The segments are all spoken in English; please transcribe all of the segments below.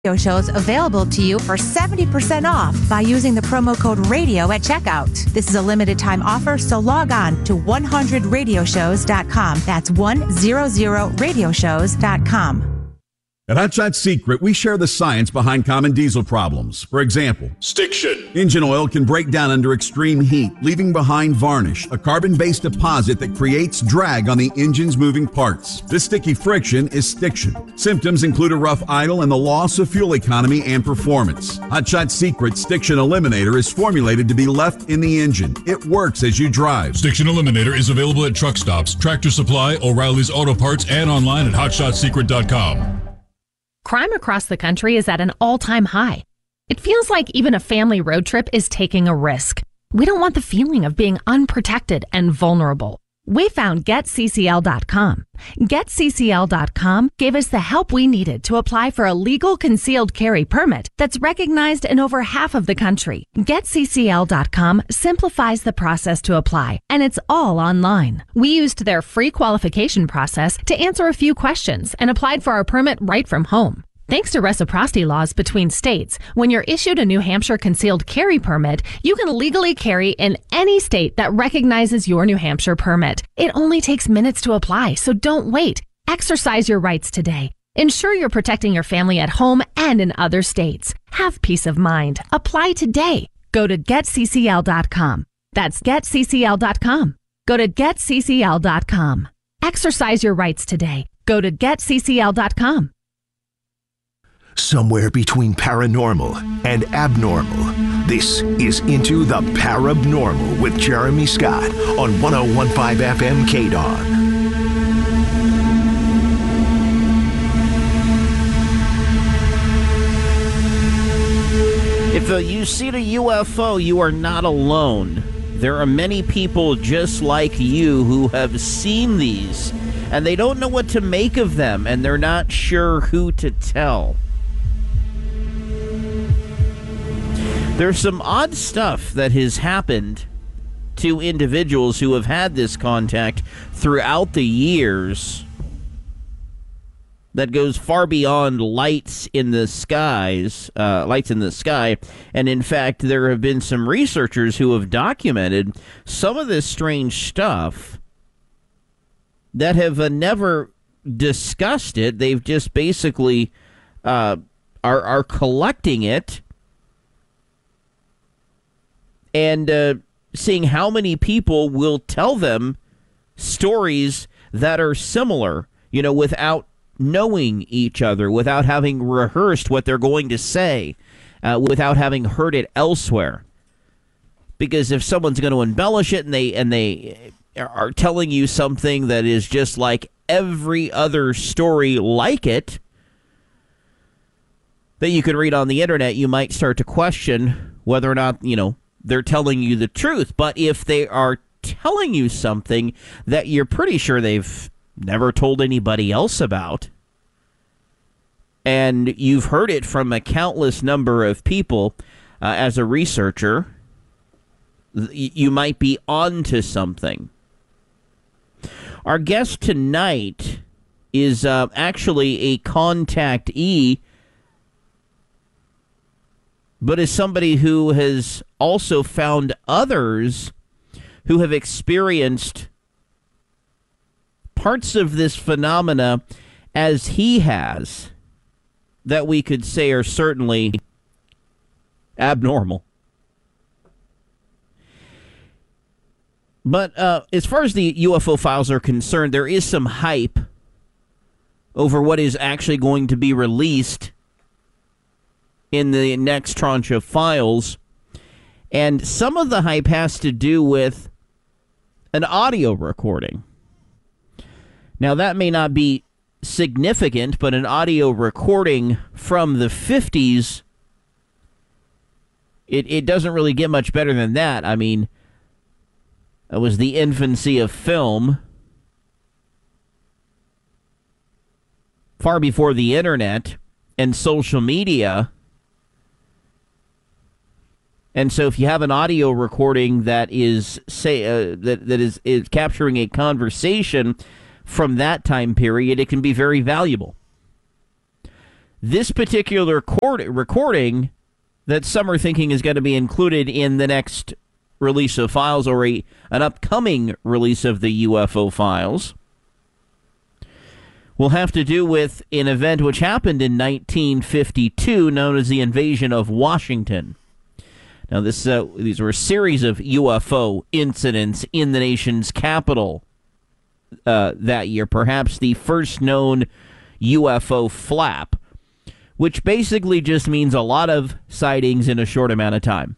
shows available to you for 70% off by using the promo code RADIO at checkout. This is a limited time offer, so log on to 100radioshows.com. That's 100radioshows.com. At Hot Shot Secret, we share the science behind common diesel problems. For example, stiction. Engine oil can break down under extreme heat, leaving behind varnish, a carbon-based deposit that creates drag on the engine's moving parts. This sticky friction is stiction. Symptoms include a rough idle and the loss of fuel economy and performance. Hot Shot Secret Stiction Eliminator is formulated to be left in the engine. It works as you drive. Stiction Eliminator is available at truck stops, Tractor Supply, O'Reilly's Auto Parts, and online at hotshotsecret.com. Crime across the country is at an all-time high. It feels like even a family road trip is taking a risk. We don't want the feeling of being unprotected and vulnerable. We found GetCCL.com. GetCCL.com gave us the help we needed to apply for a legal concealed carry permit that's recognized in over half of the country. GetCCL.com simplifies the process to apply, and it's all online. We used their free qualification process to answer a few questions and applied for our permit right from home. Thanks to reciprocity laws between states, when you're issued a New Hampshire concealed carry permit, you can legally carry in any state that recognizes your New Hampshire permit. It only takes minutes to apply, so don't wait. Exercise your rights today. Ensure you're protecting your family at home and in other states. Have peace of mind. Apply today. Go to GetCCL.com. That's GetCCL.com. Go to GetCCL.com. Exercise your rights today. Go to GetCCL.com. Somewhere between paranormal and abnormal, this is Into the Parabnormal with Jeremy Scott on 101.5 FM KDON. If you see a UFO, you are not alone. There are many people just like you who have seen these, and they don't know what to make of them, and they're not sure who to tell. There's some odd stuff that has happened to individuals who have had this contact throughout the years that goes far beyond lights in the sky. And in fact, there have been some researchers who have documented some of this strange stuff that have never discussed it. They've just basically are collecting it and seeing how many people will tell them stories that are similar, without knowing each other, without having rehearsed what they're going to say, without having heard it elsewhere. Because if someone's going to embellish it and they are telling you something that is just like every other story like it that you can read on the internet, you might start to question whether or not, they're telling you the truth. But if they are telling you something that you're pretty sure they've never told anybody else about, and you've heard it from a countless number of people as a researcher, you might be onto something. Our guest tonight is actually a contactee, but is somebody who has also found others who have experienced parts of this phenomena as he has, that we could say are certainly abnormal. But as far as the UFO files are concerned, there is some hype over what is actually going to be released in the next tranche of files. And some of the hype has to do with an audio recording. Now, that may not be significant, but an audio recording from the 50s, it doesn't really get much better than that. I mean, it was the infancy of film, far before the internet and social media. And so if you have an audio recording that is, that is capturing a conversation from that time period, it can be very valuable. this particular recording that some are thinking is going to be included in the next release of files or an upcoming release of the UFO files will have to do with an event which happened in 1952 known as the invasion of Washington. Now, these were a series of UFO incidents in the nation's capital that year, perhaps the first known UFO flap, which basically just means a lot of sightings in a short amount of time.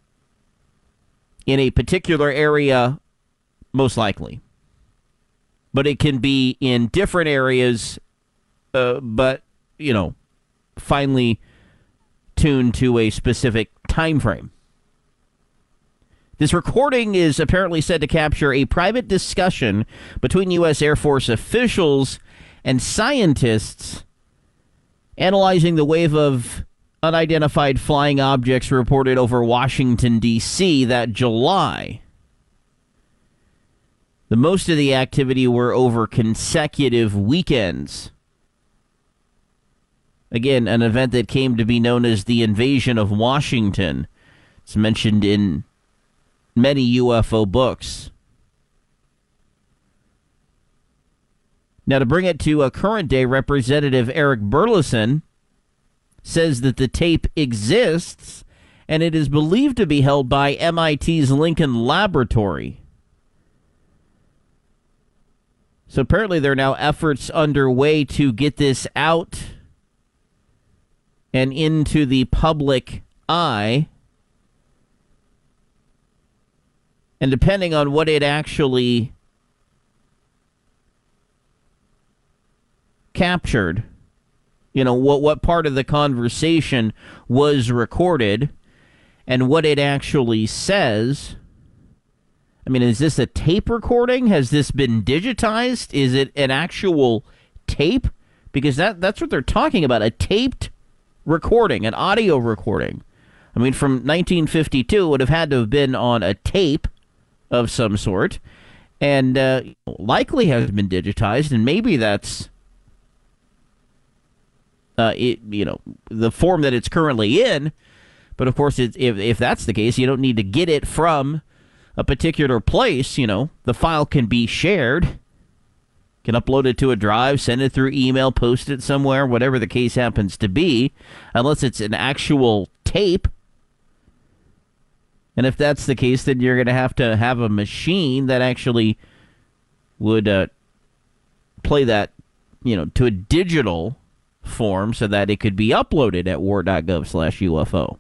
In a particular area, most likely. But it can be in different areas, but, finely tuned to a specific time frame. This recording is apparently said to capture a private discussion between U.S. Air Force officials and scientists analyzing the wave of unidentified flying objects reported over Washington, D.C. that July. The most of the activity were over consecutive weekends. Again, an event that came to be known as the invasion of Washington. It's mentioned in many UFO books. Now, to bring it to a current day, Representative Eric Burleson says that the tape exists and it is believed to be held by MIT's Lincoln Laboratory. So apparently there are now efforts underway to get this out and into the public eye. And depending on what it actually captured, what part of the conversation was recorded and what it actually says. I mean, is this a tape recording? Has this been digitized? Is it an actual tape? Because that's what they're talking about, a taped recording, an audio recording. I mean, from 1952, it would have had to have been on a tape of some sort, and likely has been digitized, and maybe that's the form that it's currently in. But of course, if that's the case, you don't need to get it from a particular place. The file can be shared, can upload it to a drive, send it through email, post it somewhere, whatever the case happens to be, unless it's an actual tape. And if that's the case, then you're going to have a machine that actually would play that, to a digital form so that it could be uploaded at war.gov/UFO.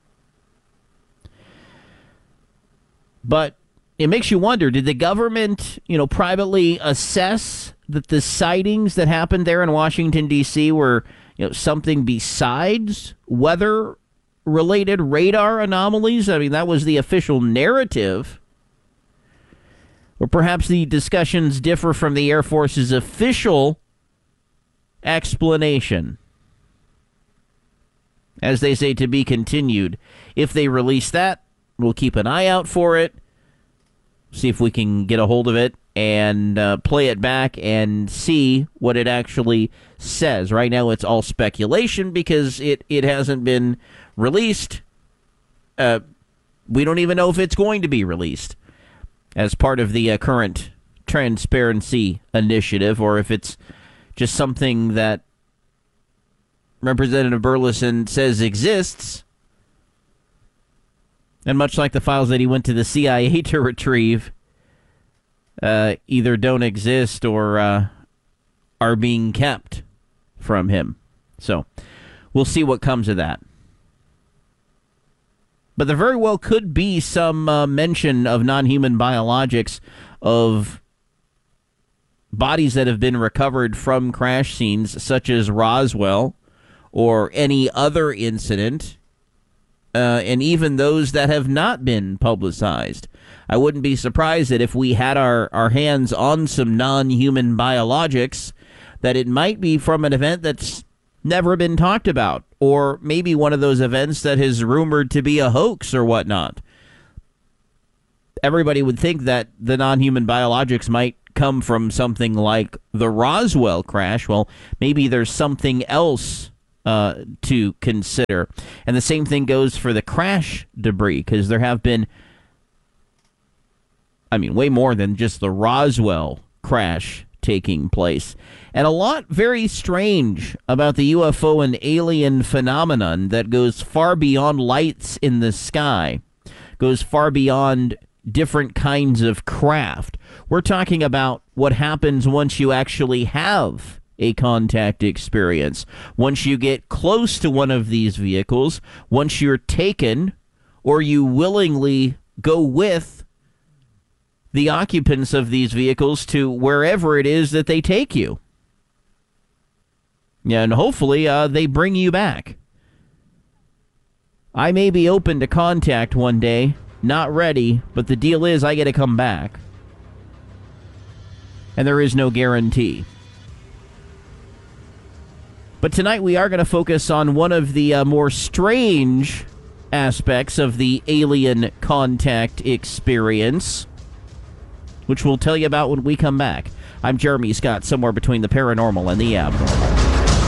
But it makes you wonder, did the government, privately assess that the sightings that happened there in Washington, D.C. were, something besides weather-related radar anomalies? I mean, that was the official narrative. Or perhaps the discussions differ from the Air Force's official explanation. As they say, to be continued. If they release that, we'll keep an eye out for it, see if we can get a hold of it, and play it back and see what it actually says. Right now it's all speculation because it hasn't been released. We don't even know if it's going to be released as part of the current transparency initiative, or if it's just something that Representative Burleson says exists. And much like the files that he went to the CIA to retrieve, either don't exist or are being kept from him. So we'll see what comes of that. But there very well could be some mention of non-human biologics, of bodies that have been recovered from crash scenes such as Roswell or any other incident, and even those that have not been publicized. I wouldn't be surprised that if we had our hands on some non-human biologics, that it might be from an event that's never been talked about, or maybe one of those events that is rumored to be a hoax or whatnot. Everybody would think that the non-human biologics might come from something like the Roswell crash. Well, maybe there's something else to consider. And the same thing goes for the crash debris, because there have been, way more than just the Roswell crash taking place. And a lot very strange about the UFO and alien phenomenon that goes far beyond lights in the sky, goes far beyond different kinds of craft. We're talking about what happens once you actually have a contact experience. Once you get close to one of these vehicles, once you're taken or you willingly go with the occupants of these vehicles to wherever it is that they take you. Yeah, and hopefully they bring you back. I may be open to contact one day, not ready, but the deal is I get to come back. And there is no guarantee. But tonight we are going to focus on one of the more strange aspects of the alien contact experience, which we'll tell you about when we come back. I'm Jeremy Scott, somewhere between the paranormal and the abnormal.